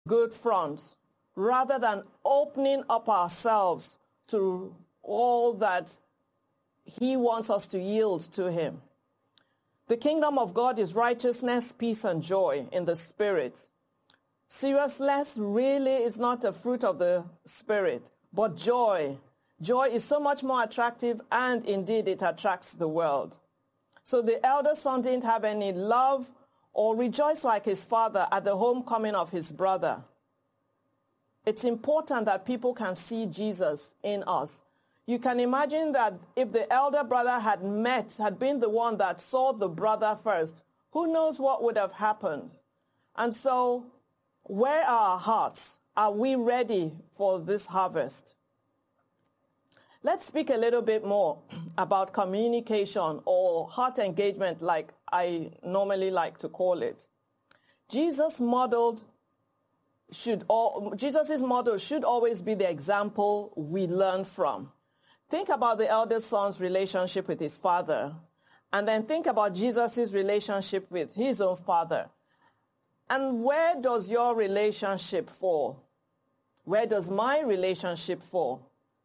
good front, rather than opening up ourselves to all that he wants us to yield to him. The kingdom of God is righteousness, peace, and joy in the Spirit. Seriousness really is not a fruit of the Spirit, but joy. Joy is so much more attractive, and indeed it attracts the world. So the elder son didn't have any love or rejoice like his father at the homecoming of his brother. It's important that people can see Jesus in us. You can imagine that if the elder brother had been the one that saw the brother first, who knows what would have happened? And so, where are our hearts? Are we ready for this harvest? Let's speak a little bit more about communication or heart engagement, like I normally like to call it. Jesus' model should always be the example we learn from. Think about the elder son's relationship with his father, and then think about Jesus' relationship with his own father. And where does your relationship fall? Where does my relationship fall?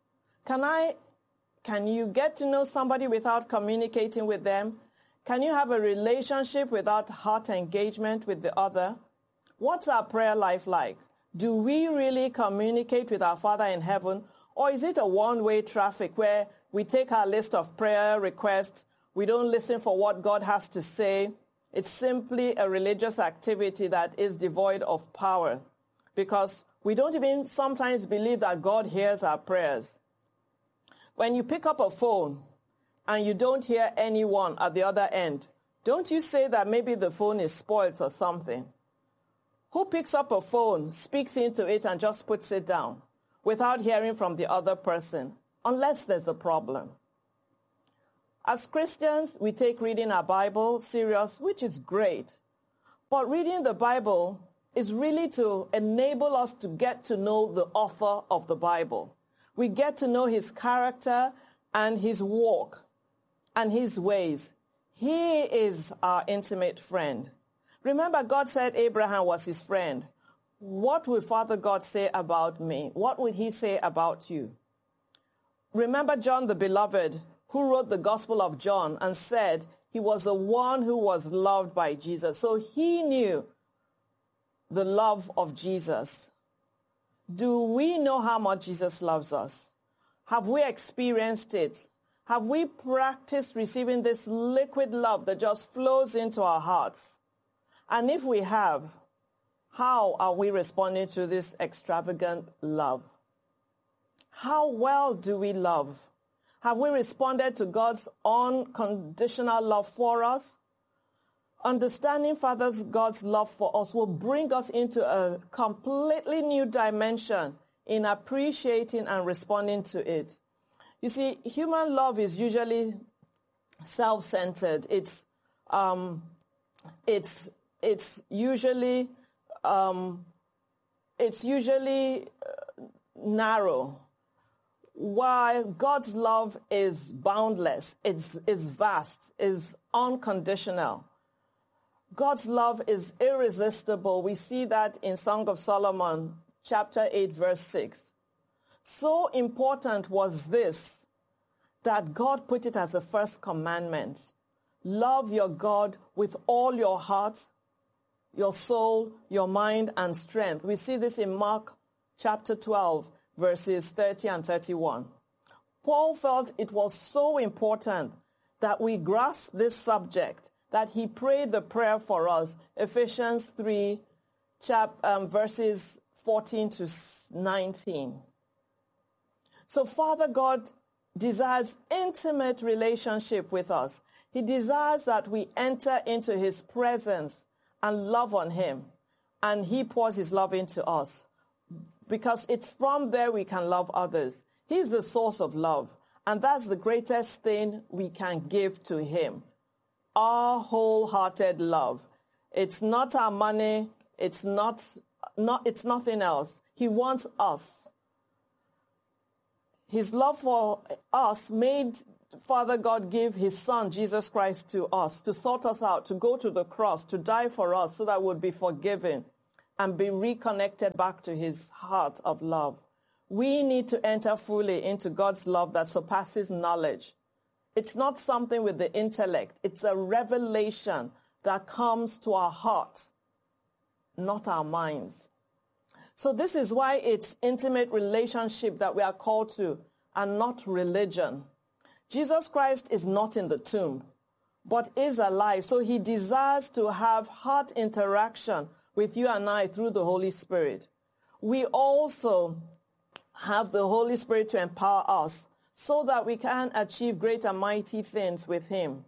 Can you get to know somebody without communicating with them? Can you have a relationship without heart engagement with the other? What's our prayer life like? Do we really communicate with our Father in heaven? Or is it a one-way traffic where we take our list of prayer requests, we don't listen for what God has to say? It's simply a religious activity that is devoid of power, because we don't even sometimes believe that God hears our prayers. When you pick up a phone and you don't hear anyone at the other end, don't you say that maybe the phone is spoiled or something? Who picks up a phone, speaks into it, and just puts it down without hearing from the other person, unless there's a problem? As Christians, we take reading our Bible serious, which is great. But reading the Bible is really to enable us to get to know the author of the Bible. We get to know his character and his walk and his ways. He is our intimate friend. Remember, God said Abraham was his friend. What would Father God say about me? What would he say about you? Remember John the Beloved, who wrote the Gospel of John and said he was the one who was loved by Jesus. So he knew the love of Jesus. Do we know how much Jesus loves us? Have we experienced it? Have we practiced receiving this liquid love that just flows into our hearts? And if we have, how are we responding to this extravagant love? How well do we love? Have we responded to God's unconditional love for us? Understanding God's love for us will bring us into a completely new dimension in appreciating and responding to it. You see, human love is usually self-centered. It's usually narrow. While God's love is boundless, is vast, is unconditional. God's love is irresistible. We see that in Song of Solomon, chapter 8, verse 6. So important was this that God put it as the first commandment. Love your God with all your heart, your soul, your mind, and strength. We see this in Mark chapter 12, verses 30 and 31. Paul felt it was so important that we grasp this subject that he prayed the prayer for us, Ephesians 3, verses 14 to 19. So Father God desires intimate relationship with us. He desires that we enter into his presence and love on him, and he pours his love into us, because it's from there we can love others. He's the source of love, and that's the greatest thing we can give to him. Our wholehearted love. It's not our money. It's nothing else. He wants us. His love for us made Father God give his Son, Jesus Christ, to us, to sort us out, to go to the cross, to die for us so that we'd be forgiven. and be reconnected back to his heart of love. We need to enter fully into God's love that surpasses knowledge. It's not something with the intellect. It's a revelation that comes to our hearts, not our minds. So this is why it's intimate relationship that we are called to, and not religion. Jesus Christ is not in the tomb, but is alive. So he desires to have heart interaction with you and I through the Holy Spirit. We also have the Holy Spirit to empower us so that we can achieve great and mighty things with him.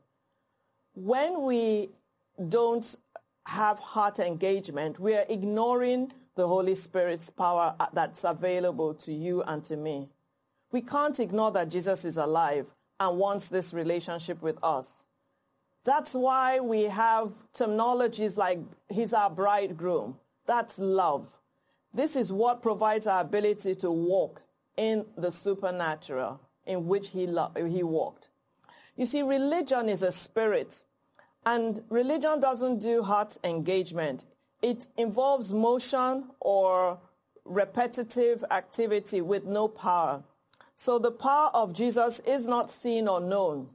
When we don't have heart engagement, we are ignoring the Holy Spirit's power that's available to you and to me. We can't ignore that Jesus is alive and wants this relationship with us. That's why we have terminologies like he's our bridegroom. That's love. This is what provides our ability to walk in the supernatural in which he walked. You see, religion is a spirit, and religion doesn't do heart engagement. It involves motion or repetitive activity with no power. So the power of Jesus is not seen or known.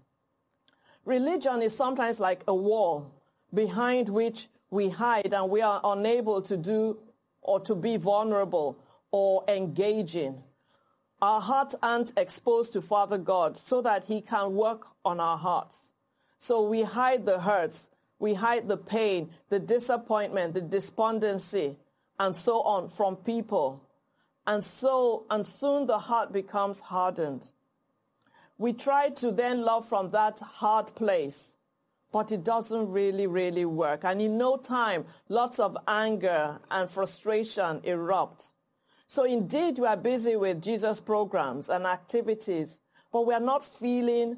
Religion is sometimes like a wall behind which we hide, and we are unable to do or to be vulnerable or engaging. Our hearts aren't exposed to Father God so that he can work on our hearts. So we hide the hurts, we hide the pain, the disappointment, the despondency, and so on from people. And soon the heart becomes hardened. We try to then love from that hard place, but it doesn't really work. And in no time, lots of anger and frustration erupt. So indeed, we are busy with Jesus programs and activities, but we are not feeling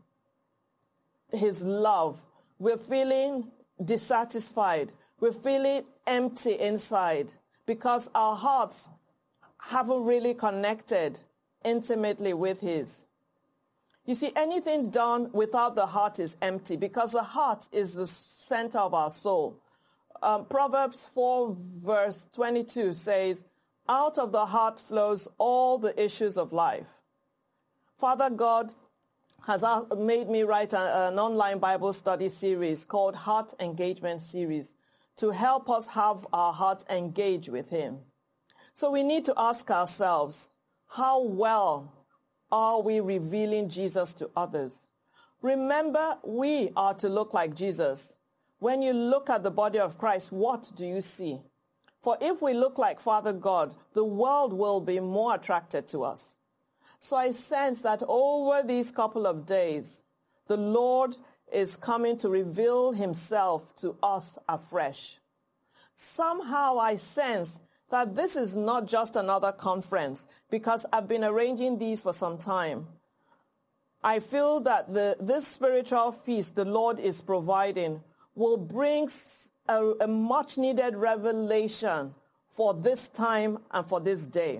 his love. We're feeling dissatisfied. We're feeling empty inside because our hearts haven't really connected intimately with his. You see, anything done without the heart is empty because the heart is the center of our soul. Proverbs 4 verse 22 says, out of the heart flows all the issues of life. Father God has made me write an online Bible study series called Heart Engagement Series to help us have our hearts engage with him. So we need to ask ourselves, how well are we revealing Jesus to others? Remember, we are to look like Jesus. When you look at the body of Christ, what do you see? For if we look like Father God, the world will be more attracted to us. So I sense that over these couple of days, the Lord is coming to reveal himself to us afresh. Somehow I sense that this is not just another conference, because I've been arranging these for some time. I feel that this spiritual feast the Lord is providing will bring a much-needed revelation for this time and for this day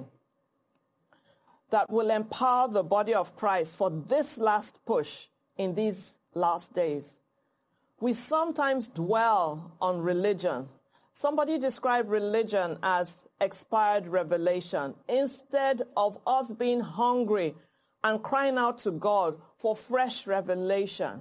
that will empower the body of Christ for this last push in these last days. We sometimes dwell on religion. Somebody described religion as expired revelation instead of us being hungry and crying out to God for fresh revelation.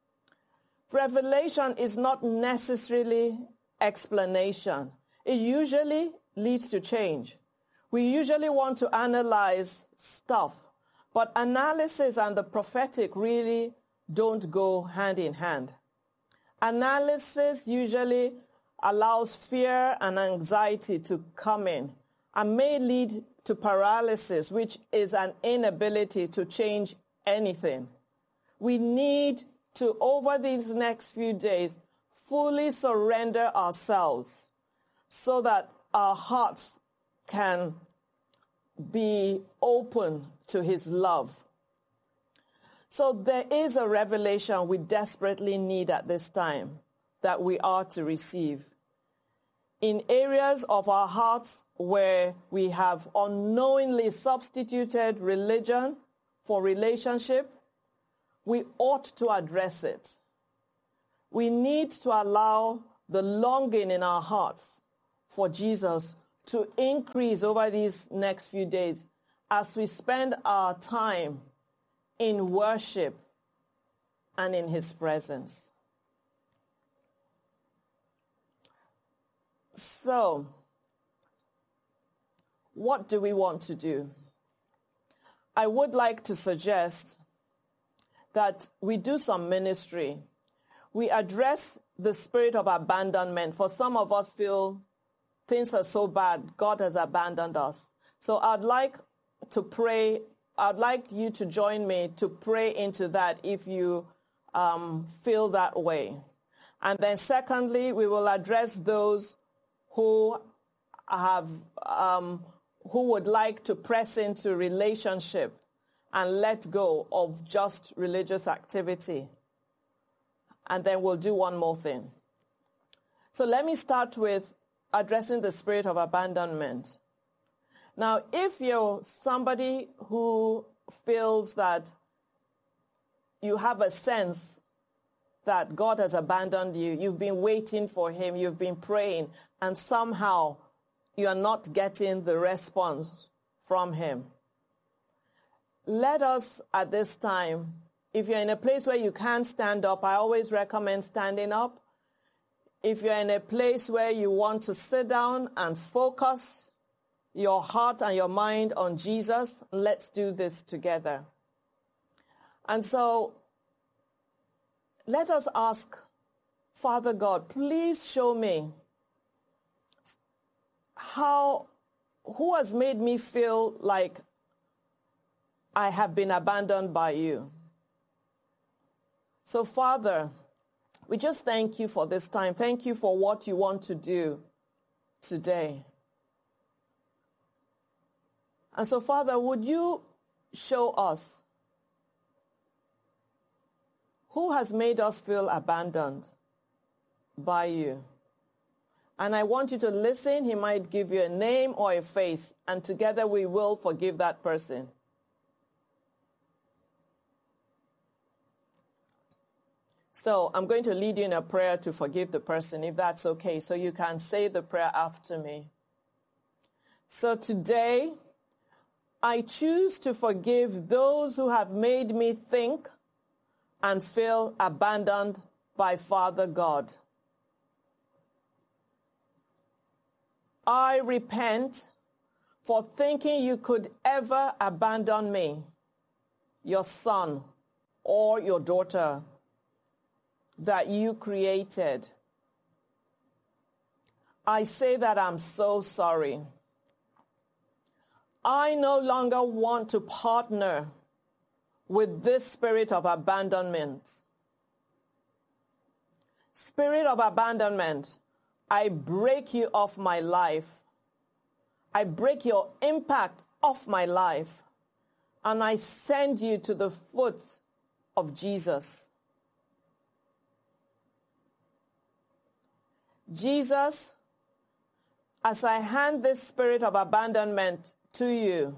Revelation is not necessarily explanation. It usually leads to change. We usually want to analyze stuff, but analysis and the prophetic really don't go hand in hand. Analysis usually allows fear and anxiety to come in and may lead to paralysis, which is an inability to change anything. We need to, over these next few days, fully surrender ourselves so that our hearts can be open to his love. So there is a revelation we desperately need at this time that we are to receive. In areas of our hearts where we have unknowingly substituted religion for relationship, we ought to address it. We need to allow the longing in our hearts for Jesus to increase over these next few days as we spend our time in worship and in his presence. So, what do we want to do? I would like to suggest that we do some ministry. We address the spirit of abandonment. For some of us feel things are so bad, God has abandoned us. So I'd like to pray. I'd like you to join me to pray into that if you feel that way. And then secondly, we will address those who have who would like to press into relationship and let go of just religious activity. And then we'll do one more thing. So let me start with addressing the spirit of abandonment. Now, if you're somebody who feels that you have a sense that God has abandoned you, you've been waiting for him, you've been praying, and somehow you are not getting the response from him. Let us at this time, if you're in a place where you can't stand up, I always recommend standing up. If you're in a place where you want to sit down and focus your heart and your mind on Jesus, let's do this together. And so let us ask, Father God, please show me who has made me feel like I have been abandoned by you. So, Father, we just thank you for this time. Thank you for what you want to do today. And so, Father, would you show us who has made us feel abandoned by you? And I want you to listen. He might give you a name or a face, and together we will forgive that person. So I'm going to lead you in a prayer to forgive the person, if that's okay, so you can say the prayer after me. So today, I choose to forgive those who have made me think and feel abandoned by Father God. I repent for thinking you could ever abandon me, your son or your daughter that you created. I say that I'm so sorry. I no longer want to partner with this spirit of abandonment. Spirit of abandonment, I break you off my life. I break your impact off my life. And I send you to the foot of Jesus. Jesus, as I hand this spirit of abandonment to you,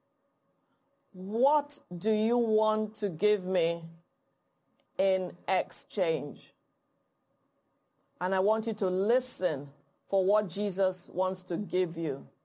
what do you want to give me in exchange? And I want you to listen for what Jesus wants to give you.